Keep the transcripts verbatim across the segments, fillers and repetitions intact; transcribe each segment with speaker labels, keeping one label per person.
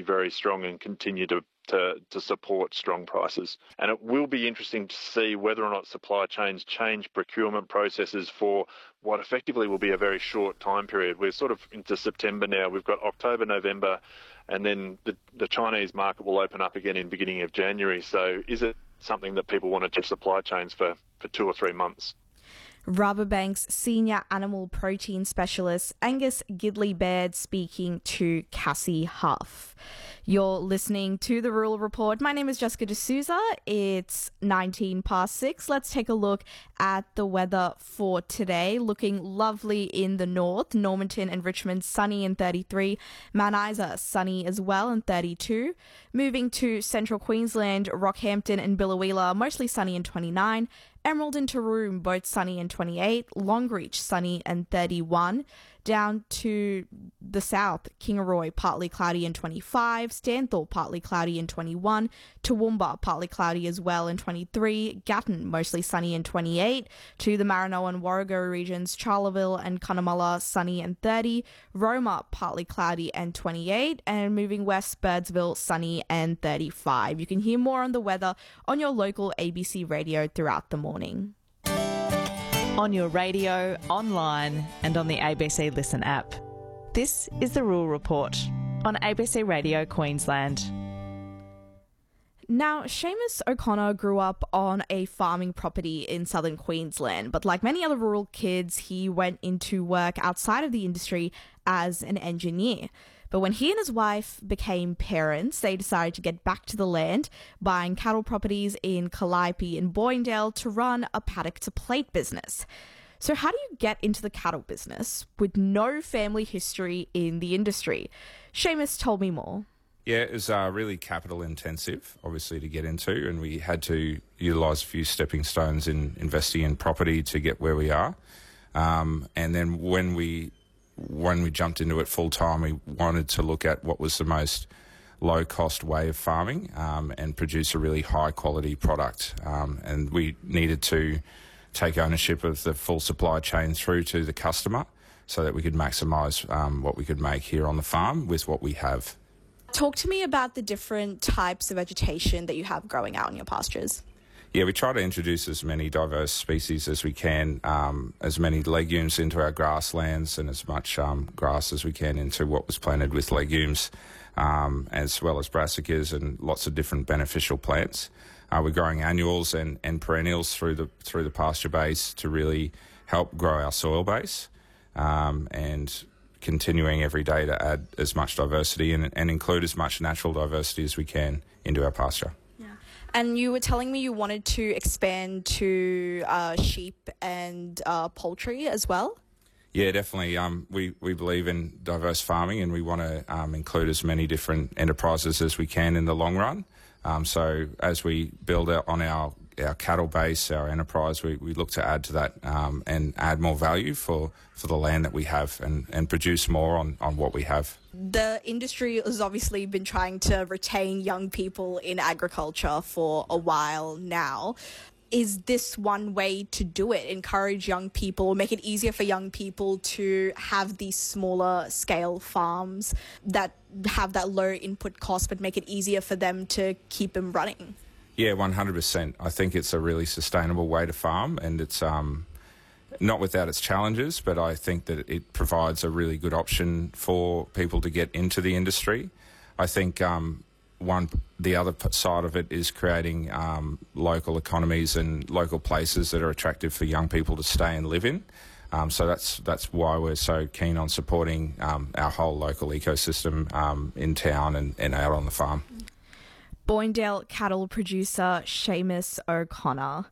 Speaker 1: be very strong and continue to, to, to support strong prices. And it will be interesting to see whether or not supply chains change procurement processes for what effectively will be a very short time period. We're sort of into September now. We've got October, November, and then the, the Chinese market will open up again in the beginning of January. So is it something that people want to check supply chains for, for two or three months?
Speaker 2: Riverbank's Senior Animal Protein Specialist Angus Gidley-Baird speaking to Cassie Huff. You're listening to The Rural Report. My name is Jessica D'Souza. It's nineteen past six. Let's take a look at the weather for today. Looking lovely in the north. Normanton and Richmond sunny and thirty-three. Mount Isa sunny as well and thirty-two. Moving to central Queensland, Rockhampton and Biloela mostly sunny and twenty-nine. Emerald and Taroom both sunny and twenty-eight. Longreach sunny and thirty-one. Down to the south, Kingaroy partly cloudy and twenty-five. Stanthorpe partly cloudy and twenty-one. Toowoomba partly cloudy as well and twenty-three. Gatton mostly sunny and twenty-eight. To the Maranoa and Warrego regions, Charleville and Cunnamulla sunny and thirty. Roma partly cloudy and twenty-eight. And moving west, Birdsville sunny and thirty-five. You can hear more on the weather on your local A B C radio throughout the morning.
Speaker 3: On your radio, online and on the A B C Listen app. This is The Rural Report on A B C Radio Queensland.
Speaker 2: Now, Seamus O'Connor grew up on a farming property in southern Queensland, but like many other rural kids, he went into work outside of the industry as an engineer. But when he and his wife became parents, they decided to get back to the land, buying cattle properties in Calliope and Boyndale to run a paddock-to-plate business. So how do you get into the cattle business with no family history in the industry? Seamus told me more.
Speaker 4: Yeah, it was uh, really capital intensive, obviously, to get into, and we had to utilise a few stepping stones in investing in property to get where we are. Um, and then when we when we jumped into it full time, we wanted to look at what was the most low cost way of farming um, and produce a really high quality product. Um, and we needed to take ownership of the full supply chain through to the customer so that we could maximise um, what we could make here on the farm with what we have.
Speaker 2: Talk to me about the different types of vegetation that you have growing out in your pastures.
Speaker 4: Yeah, we try to introduce as many diverse species as we can, um, as many legumes into our grasslands and as much um, grass as we can into what was planted with legumes, um, as well as brassicas and lots of different beneficial plants. Uh, we're growing annuals and, and perennials through the through the pasture base to really help grow our soil base, um, and continuing every day to add as much diversity and, and include as much natural diversity as we can into our pasture.
Speaker 2: And you were telling me you wanted to expand to uh, sheep and uh, poultry as well?
Speaker 4: Yeah, definitely. Um, we, we believe in diverse farming and we want to um, include as many different enterprises as we can in the long run. Um, so as we build out on our, our cattle base, our enterprise, we, we look to add to that um, and add more value for, for the land that we have and, and produce more on, on what we have.
Speaker 2: The industry has obviously been trying to retain young people in agriculture for a while now. Is this one way to do it? Encourage young people, make it easier for young people to have these smaller scale farms that have that low input cost, but make it easier for them to keep them running?
Speaker 4: Yeah, one hundred percent. I think it's a really sustainable way to farm, and it's um, not without its challenges, but I think that it provides a really good option for people to get into the industry. I think um, one, the other side of it is creating um, local economies and local places that are attractive for young people to stay and live in. Um, so that's that's why we're so keen on supporting um, our whole local ecosystem um, in town and, and out on the farm.
Speaker 2: Boyndale cattle producer Seamus O'Connor.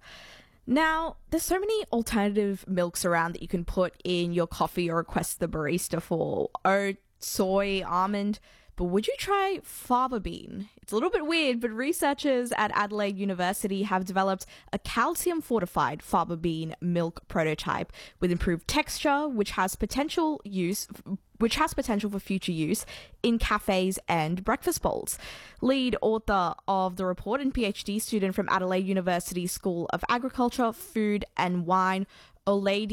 Speaker 2: Now, there's so many alternative milks around that you can put in your coffee or request the barista for. Oat, soy, almond. But would you try fava bean? It's a little bit weird, but researchers at Adelaide University have developed a calcium-fortified fava bean milk prototype with improved texture, which has potential use, which has potential for future use in cafes and breakfast bowls. Lead author of the report and PhD student from Adelaide University School of Agriculture, Food and Wine, Oladi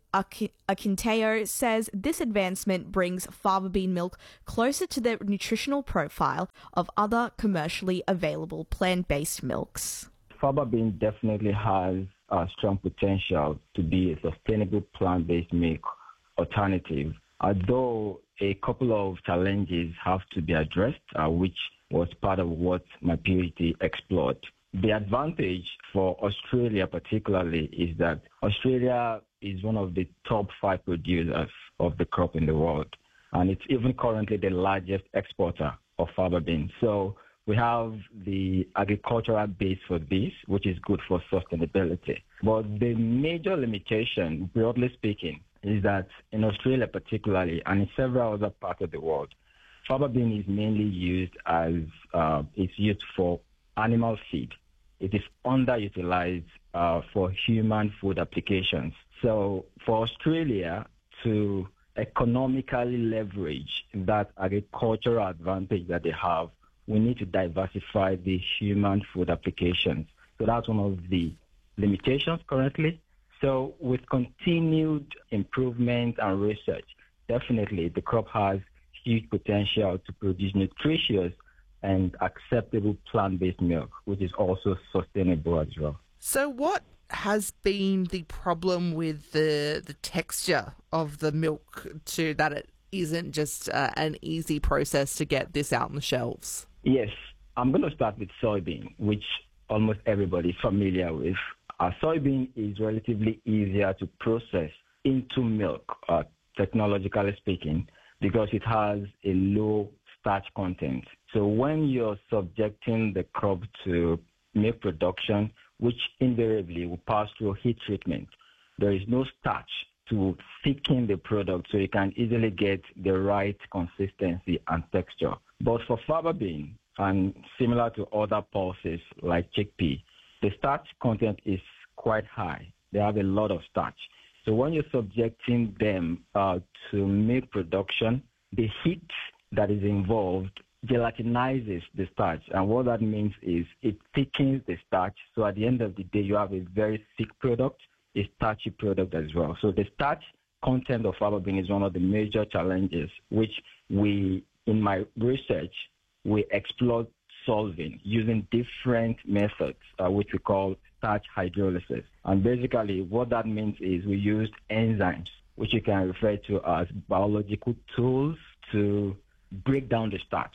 Speaker 2: Akinteo says this advancement brings fava bean milk closer to the nutritional profile of other commercially available plant-based milks.
Speaker 5: Fava bean definitely has a strong potential to be a sustainable plant-based milk alternative, although a couple of challenges have to be addressed, uh, which was part of what my PhD explored. The advantage for Australia particularly is that Australia is one of the top five producers of the crop in the world, and it's even currently the largest exporter of fava beans. So we have the agricultural base for this, which is good for sustainability. But the major limitation, broadly speaking, is that in Australia particularly, and in several other parts of the world, fava bean is mainly used as, uh, it's used for animal feed. It is underutilized uh, for human food applications. So for Australia to economically leverage that agricultural advantage that they have, we need to diversify the human food applications. So that's one of the limitations currently. So with continued improvement and research, definitely the crop has huge potential to produce nutritious and acceptable plant-based milk, which is also sustainable as well.
Speaker 6: So what has been the problem with the the texture of the milk to that it isn't just uh, an easy process to get this out on the shelves?
Speaker 5: Yes, I'm going to start with soybean, which almost everybody is familiar with. Uh, soybean is relatively easier to process into milk, uh, technologically speaking, because it has a low starch content. So when you're subjecting the crop to milk production, which invariably will pass through heat treatment, there is no starch to thicken the product, so you can easily get the right consistency and texture. But for fava bean, and similar to other pulses like chickpea, the starch content is quite high. They have a lot of starch. So when you're subjecting them uh, to milk production, the heat that is involved gelatinizes the starch. And what that means is it thickens the starch. So at the end of the day, you have a very thick product, a starchy product as well. So the starch content of fava bean is one of the major challenges, which we, in my research, we explored solving using different methods, uh, which we call starch hydrolysis. And basically what that means is we used enzymes, which you can refer to as biological tools to break down the starch.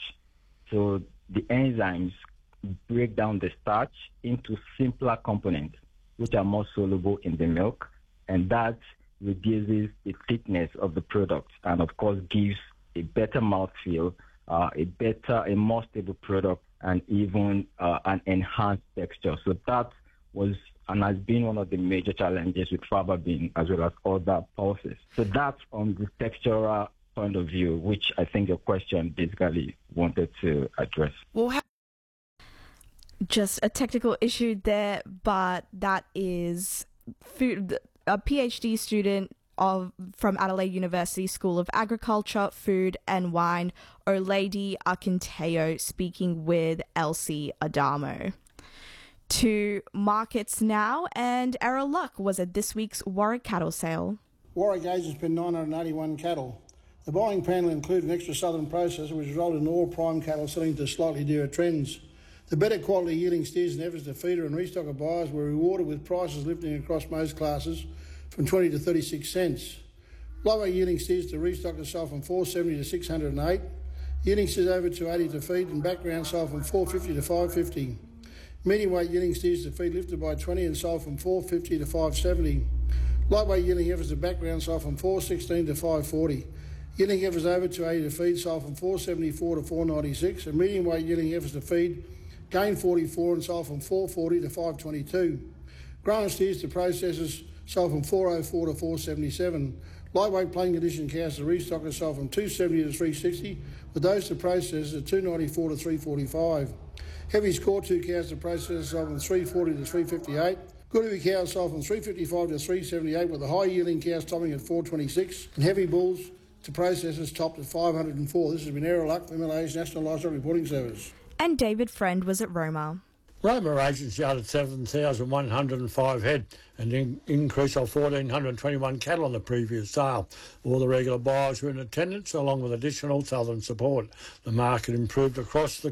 Speaker 5: So the enzymes break down the starch into simpler components, which are more soluble in the milk, and that reduces the thickness of the product and, of course, gives a better mouthfeel, uh, a better, a more stable product, and even uh, an enhanced texture. So that was and has been one of the major challenges with fava bean as well as other pulses. So that's on the textural point of view, which I think your question basically wanted to address.
Speaker 6: Well, how-
Speaker 2: Just a technical issue there, but that is food, a PhD student of from Adelaide University School of Agriculture, Food and Wine, Oladi Akinteo, speaking with Elsie Adamo. To markets now, and Errol Luck was at this week's Warwick cattle sale.
Speaker 7: Warwick agents been nine hundred eighty-one cattle. The buying panel included an extra southern processor, which resulted in all prime cattle selling to slightly dearer trends. The better quality yielding steers and efforts to feeder and restocker buyers were rewarded with prices lifting across most classes from twenty to thirty-six cents. Lower yielding steers to restocker sold from four seventy to six hundred eight. Yielding steers over to eighty to feed and background sold from four fifty to five fifty. Medium weight yielding steers to feed lifted by twenty and sold from four fifty to five seventy. Lightweight yielding heifers to background sold from four sixteen to five forty. Yielding heifers over to eighty to feed sold from four seventy-four to four ninety-six, and medium weight yielding heifers to feed gained forty-four and sold from four forty to five twenty-two. Grown steers to processors sold from four oh four to four seventy-seven. Lightweight plain condition cows to restockers sold from two seventy to three sixty, with those to processors at two ninety-four to three forty-five. Heavy score two cows to processors sold from three forty to three fifty-eight. Good heavy cows sold from three fifty-five to three seventy-eight, with the high yielding cows topping at four twenty-six, and heavy bulls to processors topped at five hundred four. This has been Errol Luck from M L A's National Livestock Reporting Service.
Speaker 2: And David Friend was at Roma.
Speaker 8: Roma agents yarded seven thousand one hundred five head, an in- increase of one thousand four hundred twenty-one cattle on the previous sale. All the regular buyers were in attendance, along with additional southern support. The market improved across the